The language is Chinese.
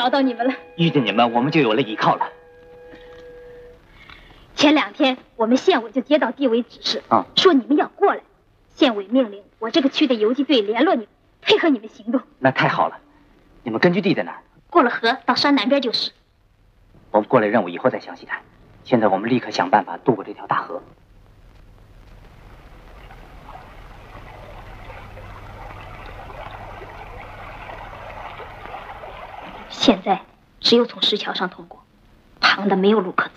找到你们了。 遇见你们，我们就有了依靠了。 前2天，我们县委就接到地委指示，说你们要过来。县委命令我这个区的游击队联络你们，配合你们行动。 那太好了。你们根据地在哪儿？ 过了河到山南边就是。 我们过来任务以后再详细谈。现在我们立刻想办法渡过这条大河。 现在只有从石桥上通过，旁的没有路可走。